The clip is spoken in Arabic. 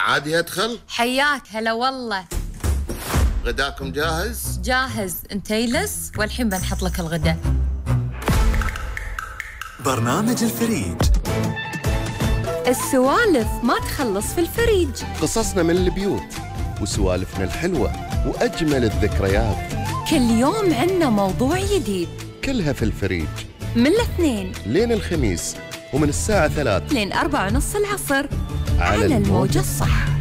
عادي أدخل؟ حياك هلا والله. غداكم جاهز؟ جاهز، انت يلس والحين بنحط لك الغداء. برنامج الفريج. السوالف ما تخلص في الفريج. قصصنا من البيوت وسوالفنا الحلوة وأجمل الذكريات. كل يوم عنا موضوع جديد. كلها في الفريج. من الاثنين لين الخميس ومن الساعة 3 لين 4:30 العصر على الموجة الصح.